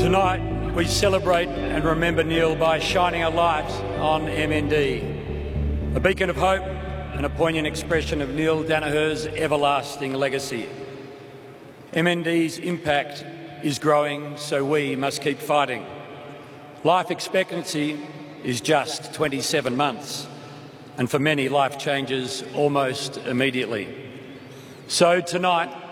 Tonight, we celebrate and remember Neil by shining a light on MND, a beacon of hope and a poignant expression of Neil Daniher's everlasting legacy. MND's impact is growing, so we must keep fighting. Life expectancy is just 27 months, and for many, life changes almost immediately. So tonight,